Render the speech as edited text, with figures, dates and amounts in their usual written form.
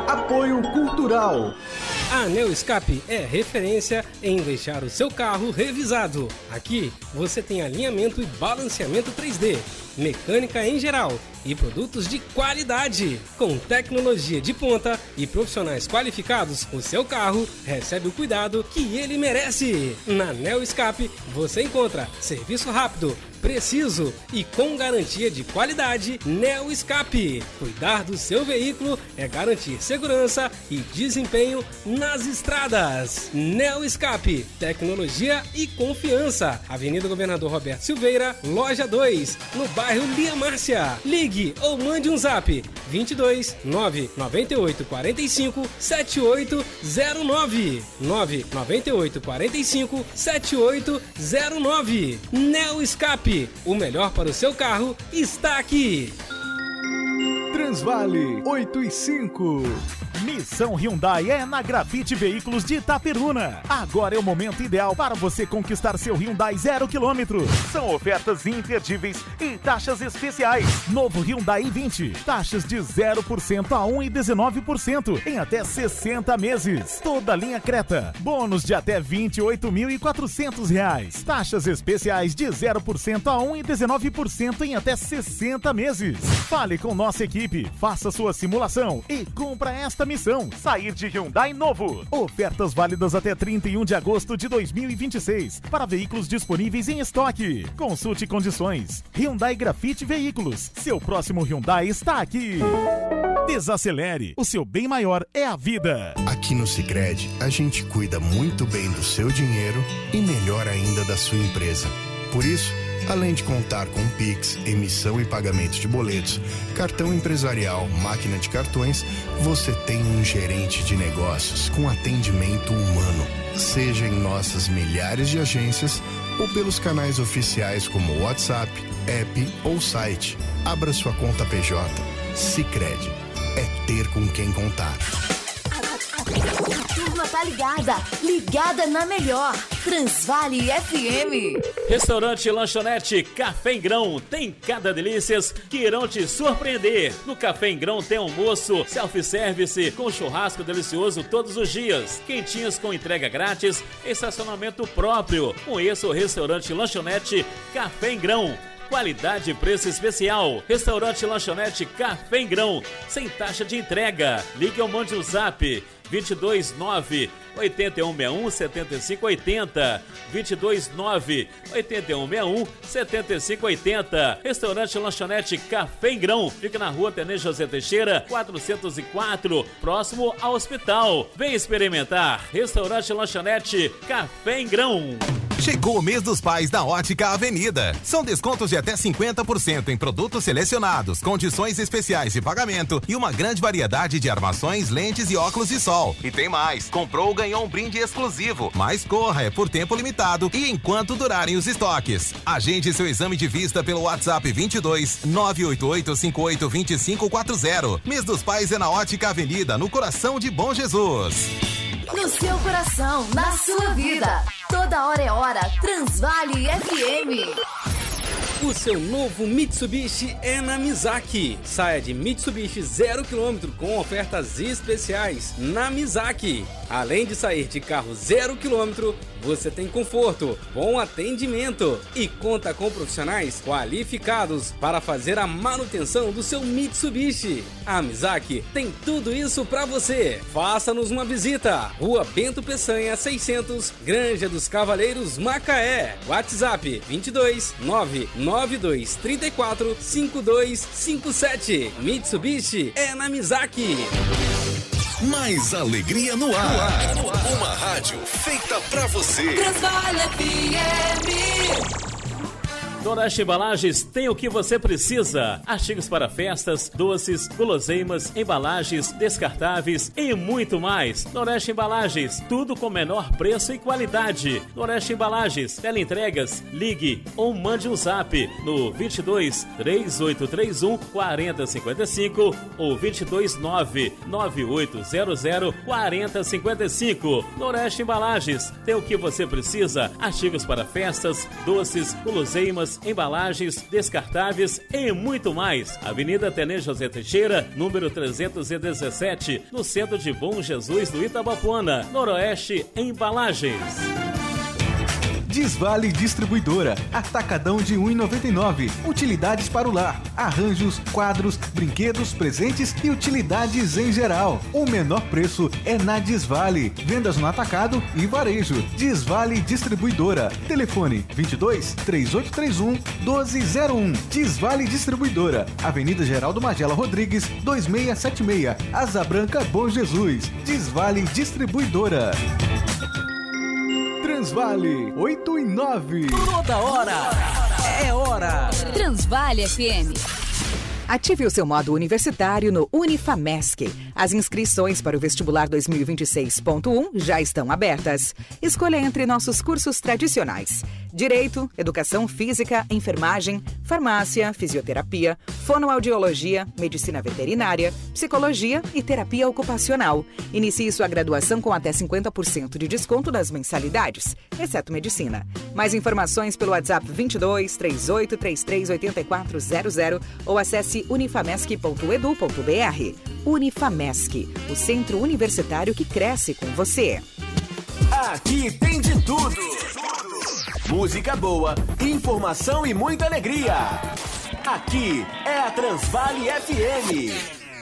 Apoio Cultural. A Neo Escape é referência em deixar o seu carro revisado. Aqui você tem alinhamento e balanceamento 3D, mecânica em geral e produtos de qualidade. Com tecnologia de ponta e profissionais qualificados, o seu carro recebe o cuidado que ele merece. Na Neo Escape você encontra serviço rápido, preciso e com garantia de qualidade. Neo Escape. Cuidar do seu veículo é garantir segurança e desempenho nas estradas. Neo Escape. Tecnologia e confiança. Avenida Governador Roberto Silveira, loja 2, no bairro Lia Márcia. Ligue ou mande um zap 22 998 45 7809 998 45 7809. Neo Escape. O melhor para o seu carro está aqui. Transvale 8 e 5. Missão Hyundai é na Grafite Veículos de Itaperuna. Agora é o momento ideal para você conquistar seu Hyundai 0 km. São ofertas imperdíveis e taxas especiais. Novo Hyundai i20, taxas de 0% a 1,19% em até 60 meses. Toda linha Creta, bônus de até R$ 28.400. Taxas especiais de 0% a 1,19% em até 60 meses. Fale com nossa equipe, faça sua simulação e cumpra esta missão: sair de Hyundai novo. Ofertas válidas até 31 de agosto de 2026 para veículos disponíveis em estoque. Consulte condições. Hyundai Grafite Veículos. Seu próximo Hyundai está aqui. Desacelere. O seu bem maior é a vida. Aqui no Sicredi, a gente cuida muito bem do seu dinheiro e melhor ainda da sua empresa. Por isso, além de contar com Pix, emissão e pagamento de boletos, cartão empresarial, máquina de cartões, você tem um gerente de negócios com atendimento humano. Seja em nossas milhares de agências ou pelos canais oficiais como WhatsApp, app ou site. Abra sua conta PJ. Sicredi. É ter com quem contar. A turma tá ligada, ligada na melhor, Transvale FM. Restaurante e lanchonete Café em Grão tem cada delícias que irão te surpreender. No Café em Grão tem almoço, self-service com churrasco delicioso todos os dias, quentinhas com entrega grátis, estacionamento próprio. Conheça o restaurante e lanchonete Café em Grão. Qualidade e preço especial. Restaurante e lanchonete Café em Grão, sem taxa de entrega. Ligue ou mande um zap 229 8161 7580 229 8161 7580. Restaurante e lanchonete Café em Grão fica na rua Tenente José Teixeira 404, próximo ao hospital. Vem experimentar. Restaurante e lanchonete Café em Grão. Chegou o mês dos pais da Ótica Avenida. São descontos de até 50% em produtos selecionados, condições especiais de pagamento e uma grande variedade de armações, lentes e óculos de sol. E tem mais, comprou, ganhou um brinde exclusivo. Mas corra, é por tempo limitado e enquanto durarem os estoques. Agende seu exame de vista pelo WhatsApp 22 988 58 2540. Mês dos pais é na Ótica Avenida, no coração de Bom Jesus. No seu coração, na sua vida. Toda hora é hora. Transvale FM. O seu novo Mitsubishi é na Mizaki. Saia de Mitsubishi 0 km com ofertas especiais na Mizaki. Além de sair de carro 0 km, você tem conforto, bom atendimento e conta com profissionais qualificados para fazer a manutenção do seu Mitsubishi. A Mizaki tem tudo isso para você. Faça-nos uma visita. Rua Bento Peçanha 600, Granja dos Cavaleiros, Macaé. WhatsApp 22 992 34 5257. Mitsubishi é na Mizaki. Mais alegria no ar. Uma rádio feita pra você. Transvale FM. Noroeste Embalagens tem o que você precisa. Artigos para festas, doces, guloseimas, embalagens, descartáveis e muito mais. Noroeste Embalagens, tudo com menor preço e qualidade. Noroeste Embalagens, teleentregas, ligue ou mande um zap no 22 3831 4055 ou 229 9800 4055. Noroeste Embalagens tem o que você precisa. Artigos para festas, doces, guloseimas, bebidas, embalagens, descartáveis e muito mais. Avenida Tenente José Teixeira, número 317, no centro de Bom Jesus do Itabapuana, Noroeste Embalagens. Desvale Distribuidora, atacadão de R$ 1,99. Utilidades para o lar, arranjos, quadros, brinquedos, presentes e utilidades em geral. O menor preço é na Desvale. Vendas no atacado e varejo. Desvale Distribuidora. Telefone 22 3831 1201. Desvale Distribuidora. Avenida Geraldo Magela Rodrigues, 2676. Asa Branca, Bom Jesus. Desvale Distribuidora. Transvale 8 e 9. Toda hora é hora. Transvale FM. Ative o seu modo universitário no Unifamesc. As inscrições para o vestibular 2026.1 já estão abertas. Escolha entre nossos cursos tradicionais: Direito, Educação Física, Enfermagem, Farmácia, Fisioterapia, Fonoaudiologia, Medicina Veterinária, Psicologia e Terapia Ocupacional. Inicie sua graduação com até 50% de desconto nas mensalidades, exceto Medicina. Mais informações pelo WhatsApp 22 38 33 8400 ou acesse unifamesc.edu.br. Unifamesc, o centro universitário que cresce com você. Aqui tem de tudo. Música boa, informação e muita alegria. Aqui é a Transvale FM.